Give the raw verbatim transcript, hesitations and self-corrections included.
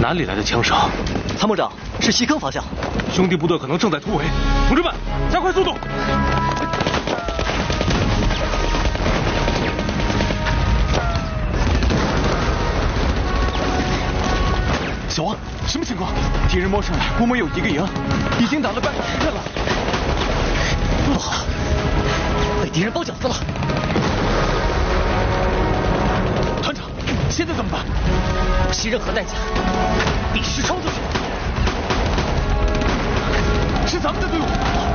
哪里来的枪手？ 参谋长，是西坑方向。 兄弟部队可能正在突围，同志们，加快速度！ 小王，什么情况？敌人摸上来，估摸有一个营，已经打了半个时辰了。 不好，被敌人包饺子了。 团长，现在怎么办？ 不惜任何代价，必须冲出去！ 是咱们的队伍。